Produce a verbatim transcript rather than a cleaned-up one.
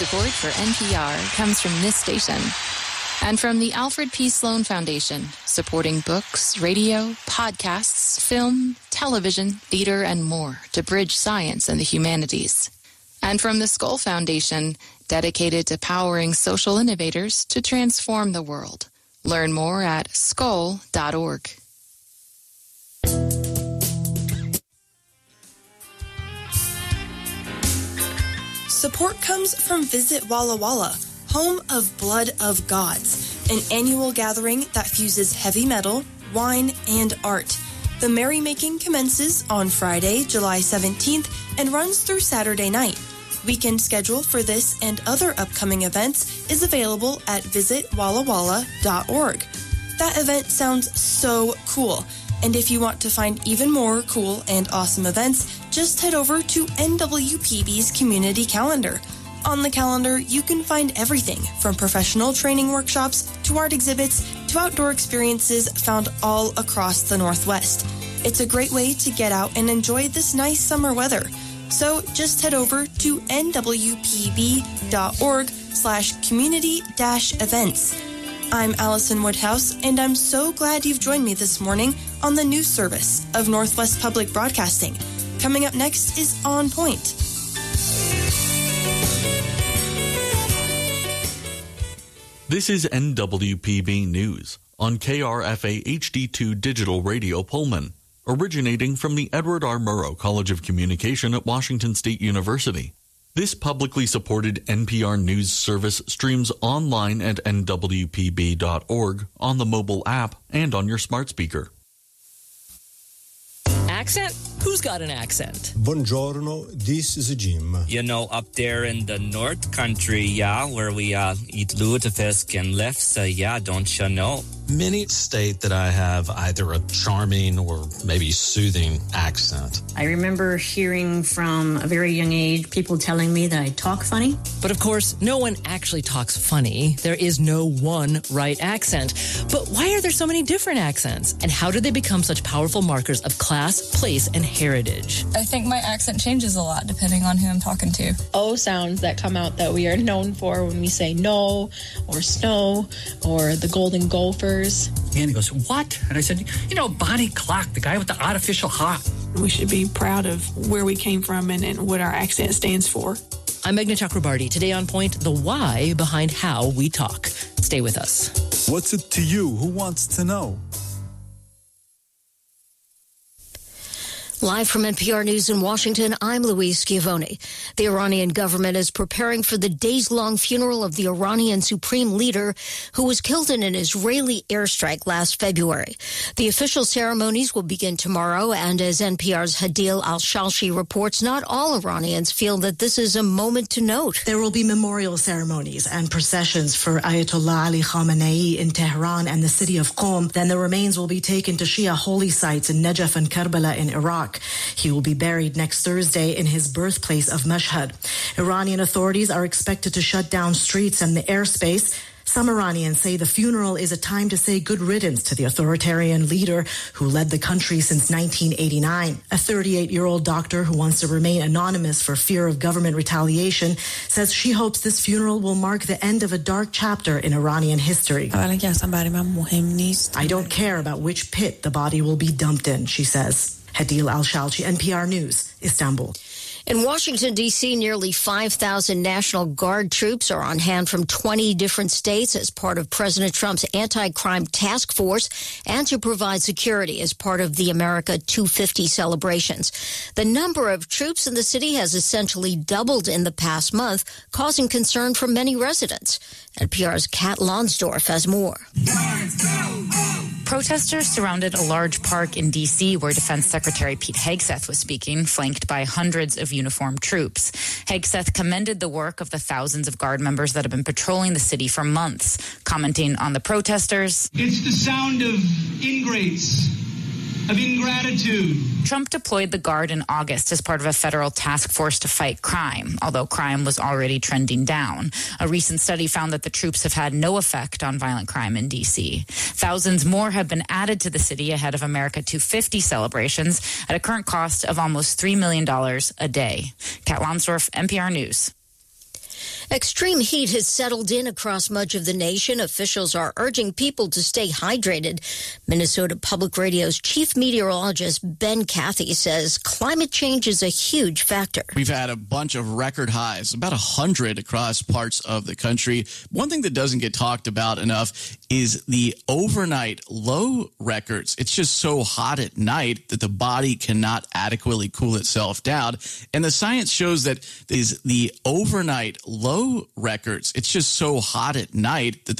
Support for N P R comes from this station and from the Alfred P. Sloan Foundation, supporting books, radio, podcasts, film, television, theater, and more to bridge science and the humanities. And from the Skoll Foundation, dedicated to powering social innovators to transform the world. Learn more at skoll dot org. Support comes from Visit Walla Walla, home of Blood of Gods, an annual gathering that fuses heavy metal, wine, and art. The merrymaking commences on Friday, July seventeenth, and runs through Saturday night. Weekend schedule for this and other upcoming events is available at visit walla walla dot org. That event sounds so cool, and if you want to find even more cool and awesome events, just head over to N W P B's community calendar. On the calendar, you can find everything from professional training workshops to art exhibits to outdoor experiences found all across the Northwest. It's a great way to get out and enjoy this nice summer weather. So just head over to N W P B dot org slash community dash events. I'm Allison Woodhouse, and I'm so glad you've joined me this morning on the news service of Northwest Public Broadcasting. Coming up next is On Point. This is N W P B News on K R F A H D two Digital Radio Pullman, originating from the Edward R. Murrow College of Communication at Washington State University. This publicly supported N P R News service streams online at N W P B dot org, on the mobile app, and on your smart speaker. Accent? Who's got an accent? Buongiorno, this is Jim. You know, up there in the North Country, yeah, where we uh, eat lutefisk and lefse, yeah, don't you know? Many state that I have either a charming or maybe soothing accent. I remember hearing from a very young age people telling me that I talk funny. But of course, no one actually talks funny. There is no one right accent. But why are there so many different accents? And how do they become such powerful markers of class, place, and heritage? I think my accent changes a lot depending on who I'm talking to. O sounds that come out that we are known for when we say no or snow or the golden gopher. And he goes, what? And I said, you know, Bonnie Clark, the guy with the artificial heart. We should be proud of where we came from and, and what our accent stands for. I'm Meghna Chakrabarty. Today on Point, the why behind how we talk. Stay with us. What's it to you? Who wants to know? Live from N P R News in Washington, I'm Louise Schiavone. The Iranian government is preparing for the days-long funeral of the Iranian supreme leader who was killed in an Israeli airstrike last February. The official ceremonies will begin tomorrow, and as N P R's Hadil Al-Shalshi reports, not all Iranians feel that this is a moment to note. There will be memorial ceremonies and processions for Ayatollah Ali Khamenei in Tehran and the city of Qom. Then the remains will be taken to Shia holy sites in Najaf and Karbala in Iraq. He will be buried next Thursday in his birthplace of Mashhad. Iranian authorities are expected to shut down streets and the airspace. Some Iranians say the funeral is a time to say good riddance to the authoritarian leader who led the country since nineteen eighty-nine. A thirty-eight-year-old doctor who wants to remain anonymous for fear of government retaliation says she hopes this funeral will mark the end of a dark chapter in Iranian history. I don't care about which pit the body will be dumped in, she says. Hadil Al-Shalchi, N P R News, Istanbul. In Washington, D C, nearly five thousand National Guard troops are on hand from twenty different states as part of President Trump's anti-crime task force and to provide security as part of the America two fifty celebrations. The number of troops in the city has essentially doubled in the past month, causing concern for many residents. N P R's Kat Lonsdorf has more. Protesters surrounded a large park in D C where Defense Secretary Pete Hegseth was speaking, flanked by hundreds of uniformed troops. Hegseth commended the work of the thousands of Guard members that have been patrolling the city for months, commenting on the protesters. It's the sound of ingrates, of ingratitude. Trump deployed the Guard in August as part of a federal task force to fight crime, although crime was already trending down. A recent study found that the troops have had no effect on violent crime in D C. Thousands more have been added to the city ahead of America two fifty celebrations at a current cost of almost three million dollars a day. Kat Lonsdorf, N P R News. Extreme heat has settled in across much of the nation. Officials are urging people to stay hydrated. Minnesota Public Radio's chief meteorologist Ben Cathy says climate change is a huge factor. We've had a bunch of record highs, about one hundred across parts of the country. One thing that doesn't get talked about enough is the overnight low records. It's just so hot at night that the body cannot adequately cool itself down. And the science shows that is the overnight low records. It's just so hot at night that the